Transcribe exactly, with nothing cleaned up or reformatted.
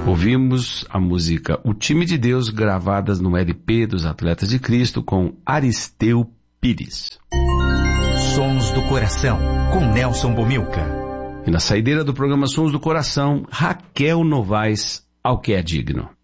Ouvimos a música O Time de Deus, gravadas no L P dos Atletas de Cristo, com Aristeu Pires. Sons do Coração, com Nelson Bomilca. E na saideira do programa Sons do Coração, Raquel Novaes, Ao que é Digno.